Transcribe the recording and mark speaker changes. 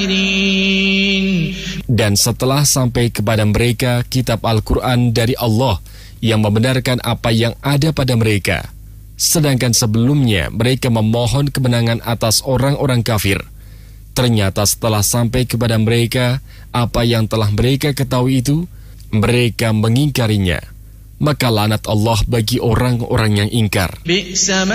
Speaker 1: Dan setelah sampai kepada mereka kitab Al-Quran dari Allah yang membenarkan apa yang ada pada mereka, sedangkan sebelumnya mereka memohon kemenangan atas orang-orang kafir, ternyata setelah sampai kepada mereka apa yang telah mereka ketahui itu, mereka mengingkarinya. Maka laknat Allah bagi orang-orang yang ingkar.